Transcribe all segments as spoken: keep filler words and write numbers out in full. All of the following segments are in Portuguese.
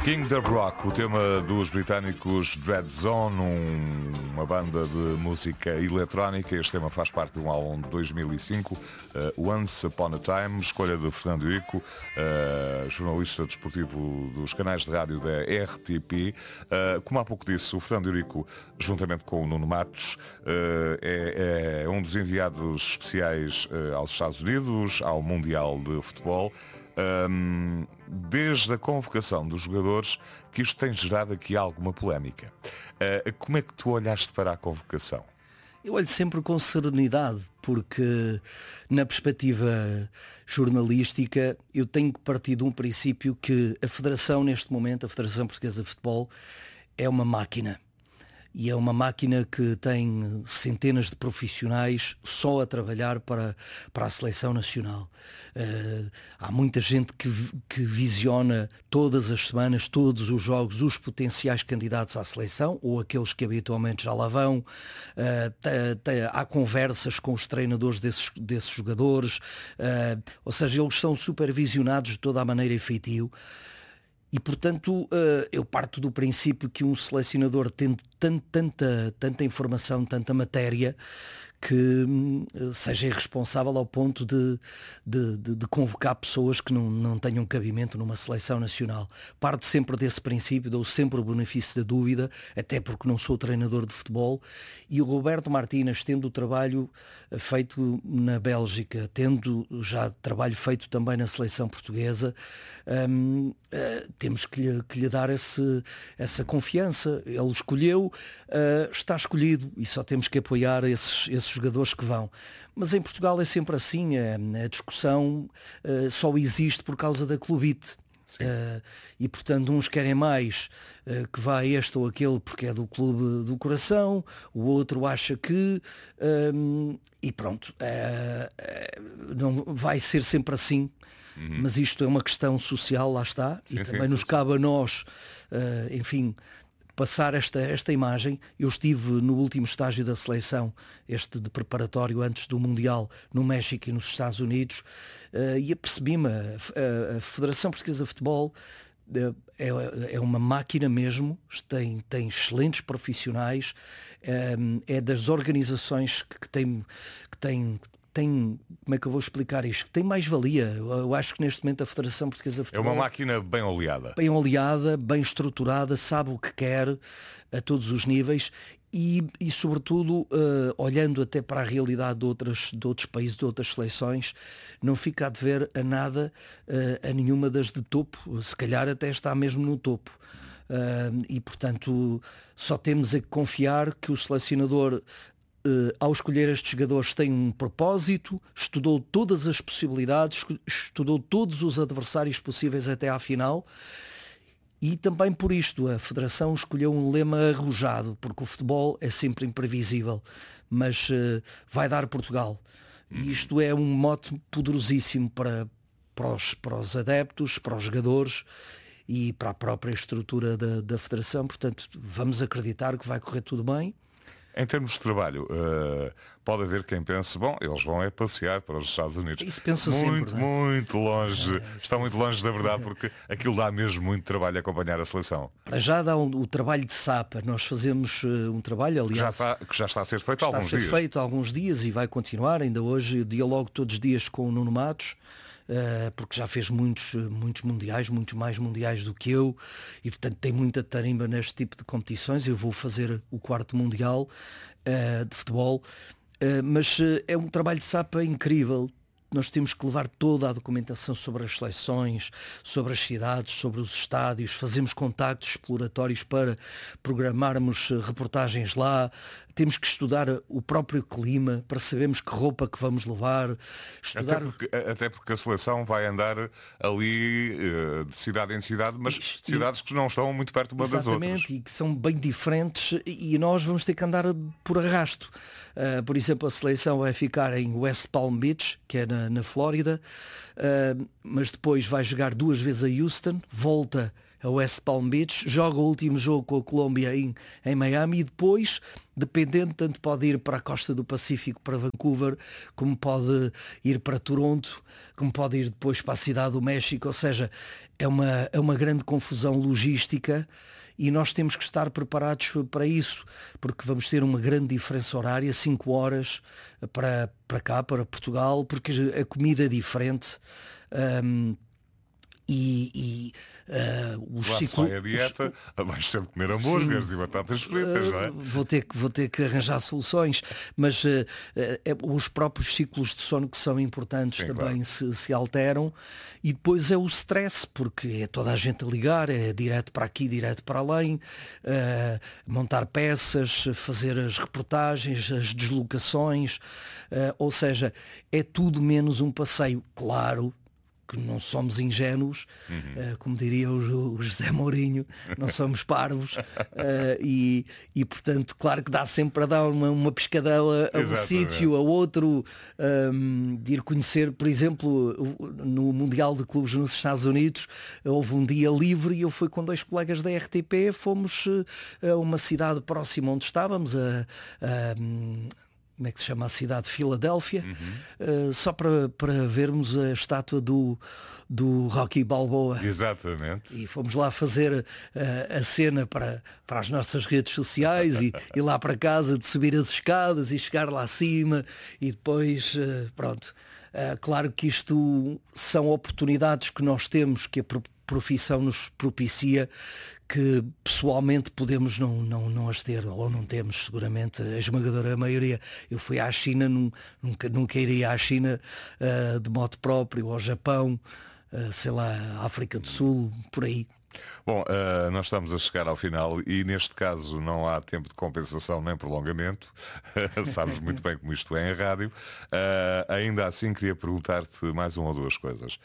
King the Rock, o tema dos britânicos Dread Zone, um, uma banda de música eletrónica. Este tema faz parte de um álbum de dois mil e cinco, uh, Once Upon a Time, escolha de Fernando Eurico, uh, jornalista desportivo dos canais de rádio da R T P. Uh, como há pouco disse, o Fernando Eurico, juntamente com o Nuno Matos, uh, é, é um dos enviados especiais uh, aos Estados Unidos, ao Mundial de Futebol. Um, desde a convocação dos jogadores, que isto tem gerado aqui alguma polémica. Uh, como é que tu olhaste para a convocação? Eu olho sempre com serenidade, porque na perspectiva jornalística eu tenho que partir de um princípio que a Federação, neste momento, a Federação Portuguesa de Futebol, é uma máquina. E é uma máquina que tem centenas de profissionais só a trabalhar para, para a seleção nacional. Uh, há muita gente que, que visiona todas as semanas, todos os jogos, os potenciais candidatos à seleção, ou aqueles que habitualmente já lá vão. Uh, t- t- há conversas com os treinadores desses, desses jogadores, uh, ou seja, eles são supervisionados de toda a maneira efetiva. E, portanto, eu parto do princípio que um selecionador tem tanta, tanta informação, tanta matéria, que seja irresponsável ao ponto de, de, de, de convocar pessoas que não, não tenham cabimento numa seleção nacional. Parte sempre desse princípio, dou sempre o benefício da dúvida, até porque não sou treinador de futebol, e o Roberto Martínez, tendo o trabalho feito na Bélgica, tendo já trabalho feito também na seleção portuguesa, hum, uh, temos que lhe, que lhe dar esse, essa confiança. Ele escolheu, uh, está escolhido, e só temos que apoiar esses, esses jogadores que vão. Mas em Portugal é sempre assim, a, a discussão uh, só existe por causa da clubite. Uh, e portanto uns querem mais uh, que vá este ou aquele porque é do clube do coração, o outro acha que um, e pronto, uh, uh, não vai ser sempre assim. Uhum. Mas isto é uma questão social, lá está, sim, e também sim, nos sim. cabe a nós, uh, enfim, passar esta, esta imagem. Eu estive no último estágio da seleção, este de preparatório antes do Mundial, no México e nos Estados Unidos, uh, e apercebi-me, a, a Federação Portuguesa de Futebol uh, é, é uma máquina mesmo, tem, tem excelentes profissionais, um, é das organizações que, que tem... Que tem tem, como é que eu vou explicar isto? Tem mais-valia. Eu acho que neste momento a Federação Portuguesa de Futebol é uma máquina bem oleada. Bem oleada, bem estruturada, sabe o que quer a todos os níveis e, e sobretudo, uh, olhando até para a realidade de, outras, de outros países, de outras seleções, não fica a dever a nada, uh, a nenhuma das de topo. Se calhar até está mesmo no topo. Uh, e, portanto, só temos a confiar que o selecionador, Uh, ao escolher estes jogadores, tem um propósito, estudou todas as possibilidades, estudou todos os adversários possíveis até à final, e também por isto a Federação escolheu um lema arrojado, porque o futebol é sempre imprevisível, mas uh, vai dar Portugal. E isto é um mote poderosíssimo para, para, os, para os adeptos, para os jogadores e para a própria estrutura da, da Federação. Portanto, vamos acreditar que vai correr tudo bem. Em termos de trabalho, uh, pode haver quem pense, bom, eles vão é passear para os Estados Unidos. Isso pensa muito, sempre, muito longe. É, Está muito longe da verdade, porque aquilo dá mesmo muito trabalho acompanhar a seleção. Para já dá um, o trabalho de sapa. Nós fazemos uh, um trabalho, aliás, que já está, que já está a ser feito há alguns dias. Está a ser feito há alguns dias e vai continuar. Ainda hoje eu dialogo todos os dias com o Nuno Matos, Uh, porque já fez muitos, muitos mundiais, muitos mais mundiais do que eu, e portanto tem muita tarimba neste tipo de competições. Eu vou fazer o quarto mundial uh, de futebol, uh, mas uh, é um trabalho de sapa incrível. Nós temos que levar toda a documentação sobre as seleções, sobre as cidades, sobre os estádios, fazemos contactos exploratórios para programarmos reportagens lá, temos que estudar o próprio clima para sabermos que roupa que vamos levar. Estudar... Até, porque, até porque a seleção vai andar ali de cidade em cidade, mas e, cidades que não estão muito perto uma das outras. Exatamente, e que são bem diferentes, e nós vamos ter que andar por arrasto. Uh, por exemplo, a seleção vai ficar em West Palm Beach, que é na, na Flórida, uh, mas depois vai jogar duas vezes a Houston, volta a West Palm Beach, joga o último jogo com a Colômbia em, em Miami e depois, dependendo, tanto pode ir para a costa do Pacífico, para Vancouver, como pode ir para Toronto, como pode ir depois para a cidade do México, ou seja, é uma, é uma grande confusão logística. E nós temos que estar preparados para isso, porque vamos ter uma grande diferença horária, cinco horas para, para cá, para Portugal, porque a comida é diferente. Um, e, e uh, os Lá ciclos. sai a dieta, os... vais sempre comer hambúrgueres Sim. e batatas fritas, uh, não é? Vou ter, que, vou ter que arranjar soluções, mas uh, uh, os próprios ciclos de sono que são importantes Sim, também claro. se, se alteram. E depois é o stress, porque é toda a gente a ligar, é direto para aqui, direto para além, uh, montar peças, fazer as reportagens, as deslocações, uh, ou seja, é tudo menos um passeio. Claro que não somos ingênuos, uhum. uh, como diria o, o José Mourinho, não somos parvos, uh, e, e portanto, claro que dá sempre para dar uma, uma pescadela a um sítio, a outro, um, de ir conhecer, por exemplo, no Mundial de Clubes nos Estados Unidos, houve um dia livre e eu fui com dois colegas da R T P, fomos uh, a uma cidade próxima onde estávamos, a, a como é que se chama a cidade? Filadélfia, uhum. uh, só para, para vermos a estátua do, do Rocky Balboa. Exatamente. E fomos lá fazer uh, a cena para, para as nossas redes sociais e ir lá para casa, de subir as escadas e chegar lá acima e depois, uh, pronto. Uh, claro que isto são oportunidades que nós temos, que a profissão nos propicia, que pessoalmente podemos não, não, não as ter, ou não temos seguramente a esmagadora maioria. Eu fui à China, num, nunca, nunca iria à China uh, de moto próprio, ao Japão, uh, sei lá, África do Sul, por aí. Bom, uh, nós estamos a chegar ao final e neste caso não há tempo de compensação nem prolongamento. Sabes muito bem como isto é em rádio. Uh, ainda assim queria perguntar-te mais uma ou duas coisas.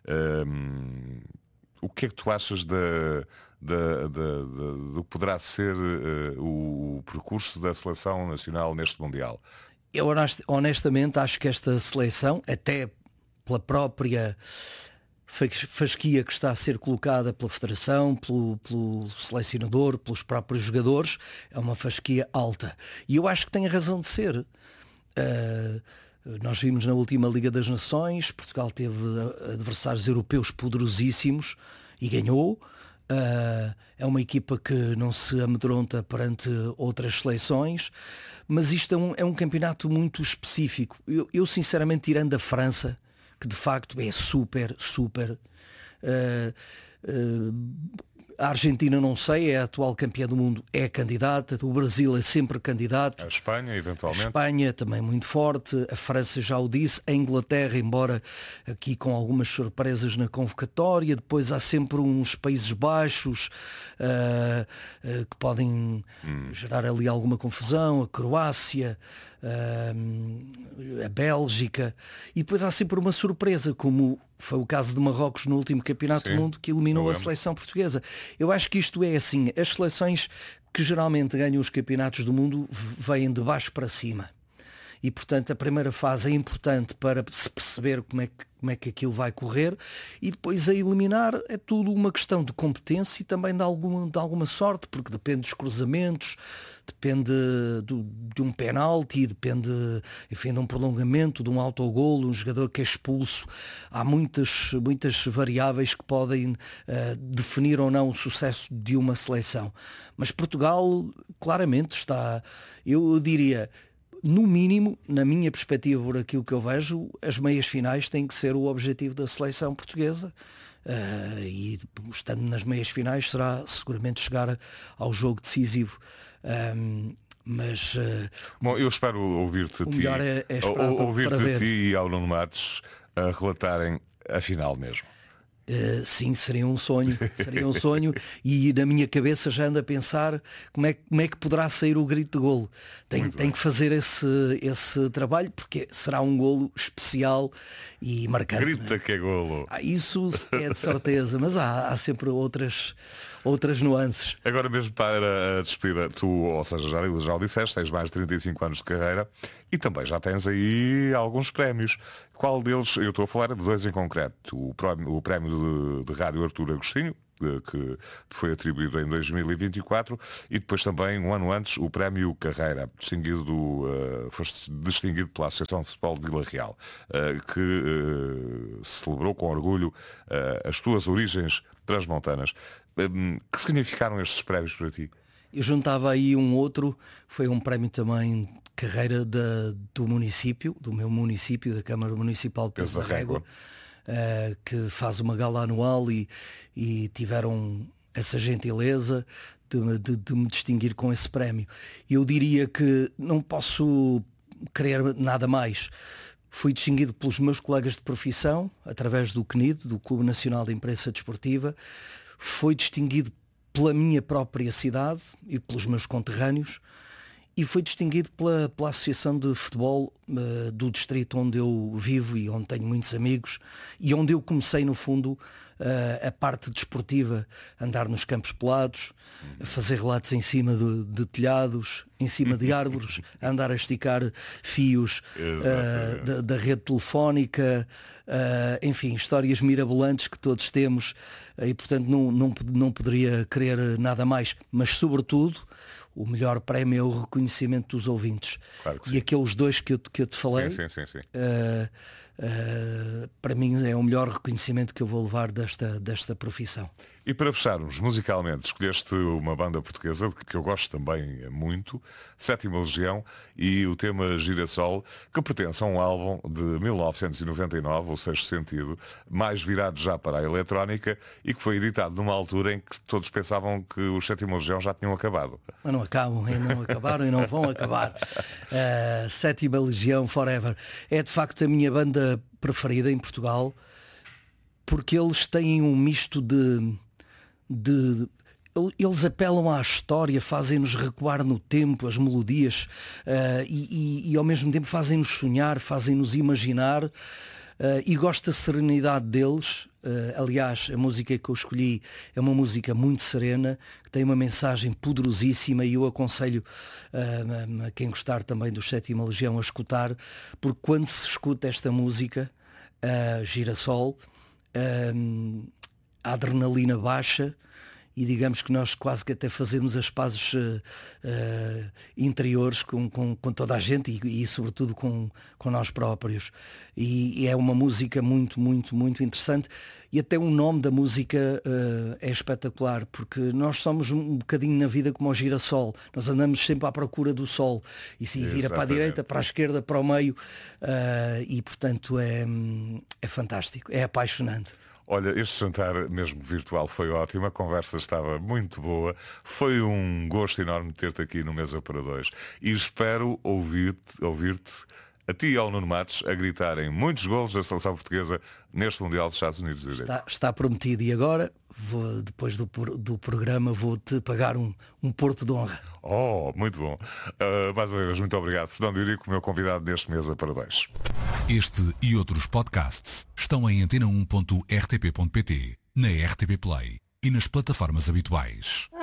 Uh, o que é que tu achas da, da, da, da, do que poderá ser uh, o percurso da seleção nacional neste Mundial? Eu honestamente acho que esta seleção, até pela própria fasquia que está a ser colocada pela Federação, pelo, pelo selecionador, pelos próprios jogadores, é uma fasquia alta. E eu acho que tem a razão de ser. Uh, nós vimos na última Liga das Nações, Portugal teve adversários europeus poderosíssimos e ganhou. Uh, é uma equipa que não se amedronta perante outras seleções, mas isto é um, é um campeonato muito específico. Eu, eu sinceramente, tirando a França, que de facto é super, super... Uh, uh, a Argentina não sei, é a atual campeã do mundo, é candidata, o Brasil é sempre candidato. A Espanha, eventualmente. A Espanha também muito forte, a França já o disse, a Inglaterra, embora aqui com algumas surpresas na convocatória, depois há sempre uns Países Baixos uh, uh, que podem hum. gerar ali alguma confusão, a Croácia, uh, a Bélgica, e depois há sempre uma surpresa, como foi o caso de Marrocos no último Campeonato Sim, do Mundo, que eliminou a seleção portuguesa. Eu acho que isto é assim, as seleções que geralmente ganham os campeonatos do mundo vêm de baixo para cima. E, portanto, a primeira fase é importante para se perceber como é que, como é que aquilo vai correr, e depois a eliminar é tudo uma questão de competência e também de alguma, de alguma sorte, porque depende dos cruzamentos, depende do, de um penalti, depende, enfim, de um prolongamento, de um autogolo, um jogador que é expulso. Há muitas, muitas variáveis que podem uh, definir ou não o sucesso de uma seleção. Mas Portugal claramente está, eu diria, no mínimo, na minha perspectiva, por aquilo que eu vejo, as meias finais têm que ser o objetivo da seleção portuguesa. Uh, e estando nas meias finais será seguramente chegar ao jogo decisivo. Um, mas uh, bom, eu espero ouvir-te a ti, é, é ouvir-te a ti e ao Nuno Matos a relatarem a final mesmo. Uh, sim, seria um sonho, seria um sonho e na minha cabeça já ando a pensar como é, como é que poderá sair o grito de golo. Tem, tem que fazer esse, esse trabalho, porque será um golo especial e marcante. Grita, né? Que é golo. Ah, isso é de certeza, mas há, há sempre outras, outras nuances. Agora mesmo para a despedida, tu, ou seja, já, já o disseste, tens mais de trinta e cinco anos de carreira e também já tens aí alguns prémios. Qual deles, eu estou a falar de dois em concreto, o prémio, o prémio de, de Rádio Artur Agostinho, que foi atribuído em dois mil e vinte e quatro, e depois também, um ano antes, o Prémio Carreira, distinguido do, uh, foste distinguido pela Associação de Futebol de Vila Real, uh, que uh, celebrou com orgulho uh, as tuas origens transmontanas. Um, que significaram estes prémios para ti? Eu juntava aí um outro, foi um prémio também de carreira da, do município, do meu município, da Câmara Municipal de Peso da Régua. Uh, que faz uma gala anual e, e tiveram essa gentileza de, de, de me distinguir com esse prémio. Eu diria que não posso querer nada mais. Fui distinguido pelos meus colegas de profissão, através do C N I D, do Clube Nacional de Imprensa Desportiva. Fui distinguido pela minha própria cidade e pelos meus conterrâneos. E foi distinguido pela, pela Associação de Futebol uh, do distrito onde eu vivo e onde tenho muitos amigos e onde eu comecei, no fundo, uh, a parte desportiva, andar nos campos pelados, a fazer relatos em cima de, de telhados, em cima de árvores, a andar a esticar fios uh, da, da rede telefónica, uh, enfim, histórias mirabolantes que todos temos uh, e, portanto, não, não, não poderia querer nada mais, mas, sobretudo, o melhor prémio é o reconhecimento dos ouvintes. Claro que e sim. Aqueles dois que eu, que eu te falei, sim, sim, sim, sim. Uh, uh, para mim é o melhor reconhecimento que eu vou levar desta, desta profissão. E para fecharmos, musicalmente, escolheste uma banda portuguesa que eu gosto também muito, Sétima Legião, e o tema Girassol, que pertence a um álbum de mil novecentos e noventa e nove, O Sexto Sentido, mais virado já para a eletrónica e que foi editado numa altura em que todos pensavam que os Sétima Legião já tinham acabado. Mas não acabam, e não acabaram e não vão acabar. Uh, Sétima Legião Forever é de facto a minha banda preferida em Portugal, porque eles têm um misto de... de eles apelam à história, fazem-nos recuar no tempo, as melodias, uh, e, e, e ao mesmo tempo fazem-nos sonhar, fazem-nos imaginar, uh, e gosto da serenidade deles. Uh, aliás, a música que eu escolhi é uma música muito serena, que tem uma mensagem poderosíssima, e eu aconselho uh, a quem gostar também do Sétima Legião a escutar, porque quando se escuta esta música, uh, Girassol, uh, a adrenalina baixa e digamos que nós quase que até fazemos as pazes uh, uh, interiores com, com, com toda a gente e, e sobretudo com, com nós próprios. E, e é uma música muito, muito, muito interessante, e até o nome da música uh, é espetacular, porque nós somos um bocadinho na vida como o girassol, nós andamos sempre à procura do sol, e se vira Exatamente. Para a direita, para a esquerda, para o meio, uh, e portanto é, é fantástico, é apaixonante. Olha, este jantar mesmo virtual foi ótimo, a conversa estava muito boa, foi um gosto enorme ter-te aqui no Mesa para Dois e espero ouvir-te, ouvir-te a ti e ao Nuno Matos a gritarem muitos golos da seleção portuguesa neste Mundial dos Estados Unidos. Está, está prometido, e agora, vou, depois do, do programa, vou-te pagar um, um Porto de Honra. Oh, muito bom. Uh, mais uma vez, muito obrigado. Fernando Eurico, meu convidado deste Mesa para Dois. Este e outros podcasts estão em antena um ponto r t p ponto p t, na R T P Play e nas plataformas habituais.